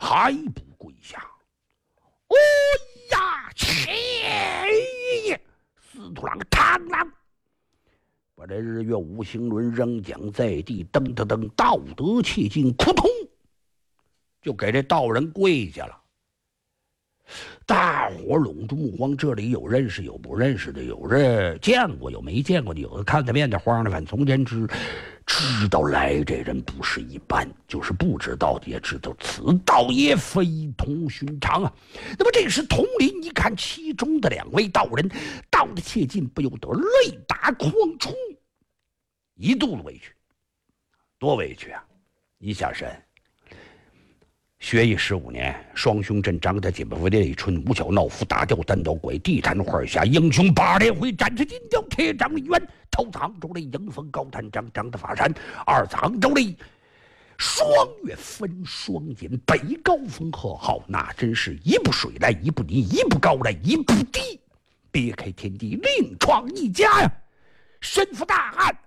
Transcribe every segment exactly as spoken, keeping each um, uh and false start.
还不跪下？哦呀，切！司徒郎螳螂把这日月五行轮扔将在地，噔噔噔，道德气劲，扑通就给这道人跪下了。大伙拢住目光，这里有认识有不认识的，有人见过有没见过的，有的看得面的慌的，反总言之，知道来这人不是一般，就是不知道的也知道此道也非同寻常啊。那么这时统领一看其中的两位道人，道的切近，不由得泪打眶冲，一肚子委屈，多委屈啊！你想神。学艺十五年，双雄阵张太金不服烈春，五小闹夫打掉单刀鬼，地坛花下英雄八连回，展翅金雕铁掌里圆，头子杭州雷迎风高探张张的法山，二子杭州雷双月分双眼，北高峰和好，那真是一步水来一步泥，一步高来一步低，别开天地另创一家呀！身负大案，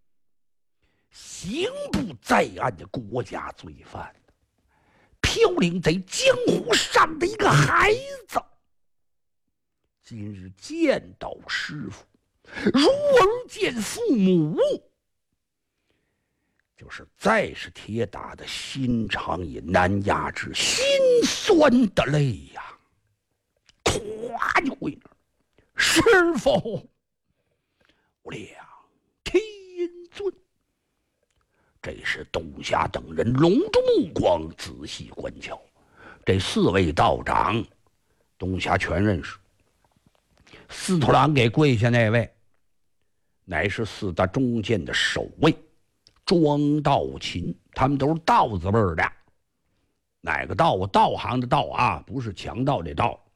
刑部在案的国家罪犯，飘零在江湖上的一个孩子，今日见到师父，如儿见父母，就是再是铁打的心肠也难压制心酸的泪呀！咵就跪那儿，师父，两天尊。这时董霞等人拢住目光，仔细观瞧。这四位道长，董霞全认识。司徒郎给跪下那位，乃是四大中监的守卫庄道勤，他们都是道字辈的。哪个道啊？道行的道啊，不是强盗的道。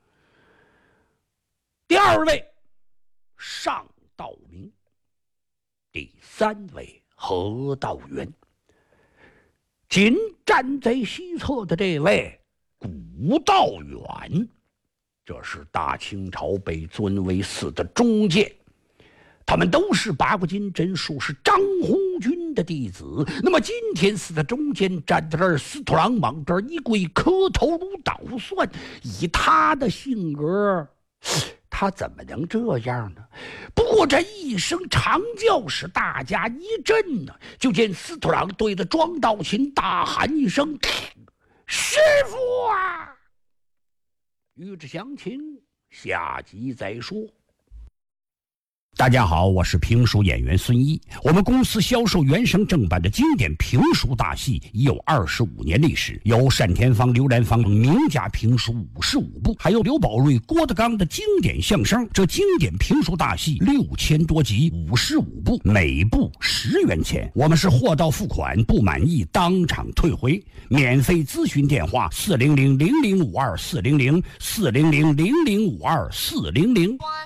第二位上道明，第三位何道元。仅站在西侧的这位古道远，这是大清朝被尊为四的中监，他们都是八卦金针术士张红军的弟子。那么今天四的中监站在这儿，司徒郎往这儿一跪，磕头如捣蒜。以他的性格，他怎么能这样呢？不过这一声长叫使大家一震呢，就见司徒郎对着庄道勤大喊一声：“师父啊！”欲知详情，下集再说。大家好，我是评书演员孙一。我们公司销售原声正版的经典评书大戏已有二十五年历史，有单田芳、刘兰芳名家评书五十五部，还有刘宝瑞、郭德纲的经典相声。这经典评书大戏六千多集，五十五部，每部十元钱。我们是货到付款，不满意当场退回。免费咨询电话：四零零零零五二四零零四零零零零五二四零零。